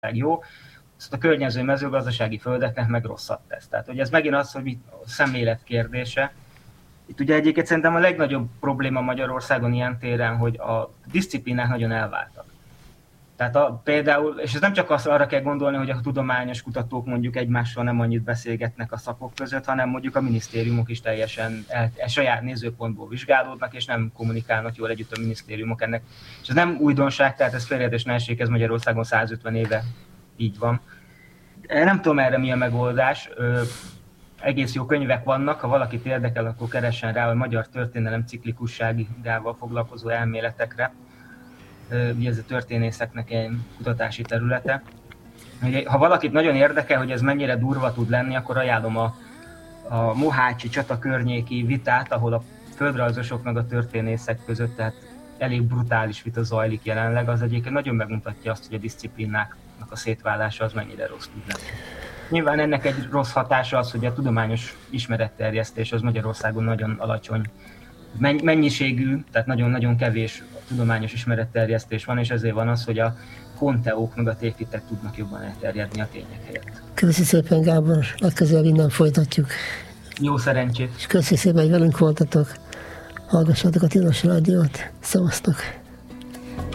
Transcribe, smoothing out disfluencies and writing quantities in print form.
jó, azt a környező mezőgazdasági földeknek meg rosszat tesz. Tehát, hogy ez megint az, hogy a szemlélet kérdése. Itt ugye egyébként szerintem a legnagyobb probléma Magyarországon ilyen téren, hogy a diszciplínák nagyon elváltak. Tehát például, és ez nem csak arra kell gondolni, hogy a tudományos kutatók mondjuk egymással nem annyit beszélgetnek a szakok között, hanem mondjuk a minisztériumok is teljesen saját nézőpontból vizsgálódnak, és nem kommunikálnak jól együtt a minisztériumok ennek. És ez nem újdonság, tehát ez félreértés ne essék, ez Magyarországon 150 éve így van. Nem tudom erre mi a megoldás. Egész jó könyvek vannak, ha valakit érdekel, akkor keressen rá a magyar történelem ciklikusságával foglalkozó elméletekre. Ugye ez a történészeknek egy kutatási területe. Ha valakit nagyon érdekel, hogy ez mennyire durva tud lenni, akkor ajánlom a mohácsi csata környéki vitát, ahol a földrajzosok meg a történészek között, tehát elég brutális vita zajlik jelenleg, az egyébként nagyon megmutatja azt, hogy a diszciplináknak a szétválása az mennyire rossz tud lenni. Nyilván ennek egy rossz hatása az, hogy a tudományos ismeretterjesztés az Magyarországon nagyon alacsony mennyiségű, tehát nagyon-nagyon kevés tudományos ismeretterjesztés van, és ezért van az, hogy a konteók meg a tévhitek tudnak jobban elterjedni a tények helyett. Köszi szépen, Gábor, legközelebb innen folytatjuk. Jó szerencsét! És köszi szépen, hogy velünk voltatok. Hallgassátok a Tilos Rádiót. Szevasztok!